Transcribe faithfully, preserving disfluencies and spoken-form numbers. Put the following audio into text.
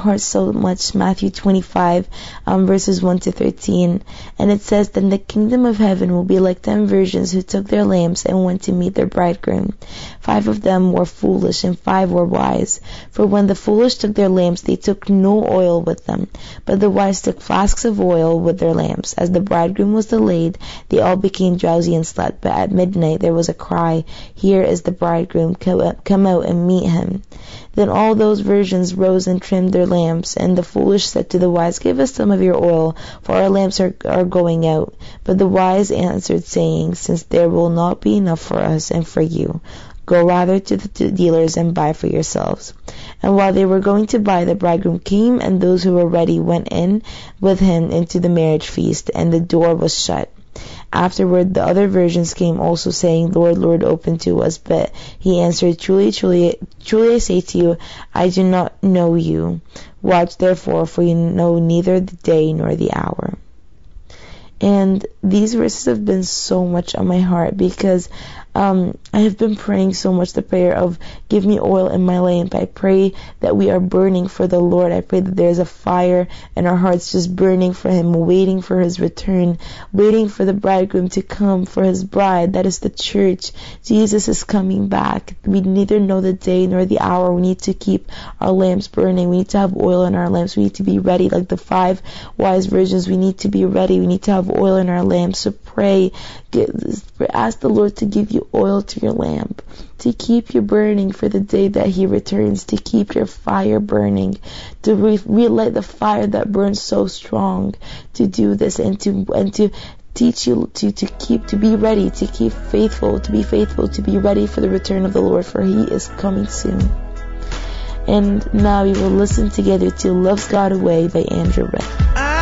heart so much, Matthew twenty-five, um, verses one to thirteen. And it says, "Then the kingdom of heaven will be like ten virgins who took their lamps and went to meet their bridegroom. Five of them were foolish and five were wise. For when the foolish took their lamps, they took no oil with them. But the wise took flasks of oil with their lamps. As the bridegroom was delayed, they all became drowsy and slept. But at midnight there was a cry, 'Here is the bridegroom, come out and meet him.' Then all those virgins rose and trimmed their lamps. And the foolish said to the wise, 'Give us some of your oil, for our lamps are, are going out.' But the wise answered, saying, 'Since there will not be enough for us and for you, go rather to the dealers and buy for yourselves.' And while they were going to buy, the bridegroom came, and those who were ready went in with him into the marriage feast, and the door was shut. Afterward the other virgins came also, saying, 'Lord, Lord, open to us.' But he answered, 'Truly, truly, truly I say to you, I do not know you. Watch therefore, for you know neither the day nor the hour.'" And these verses have been so much on my heart, because um, I have been praying so much the prayer of, "Give me oil in my lamp." I pray that we are burning for the Lord. I pray that there's a fire in our hearts just burning for Him, waiting for His return, waiting for the bridegroom to come for His bride. That is the church. Jesus is coming back. We neither know the day nor the hour. We need to keep our lamps burning. We need to have oil in our lamps. We need to be ready like the five wise virgins. We need to be ready. We need to have oil in our lamps. So pray. Get, ask the Lord to give you oil to your lamp, to keep you burning for the day that He returns, to keep your fire burning, to re- relight the fire that burns so strong, to do this and to and to teach you to, to keep, to be ready, to keep faithful, to be faithful, to be ready for the return of the Lord, for He is coming soon. And now we will listen together to "Love's Got Away" by Andrew Rick.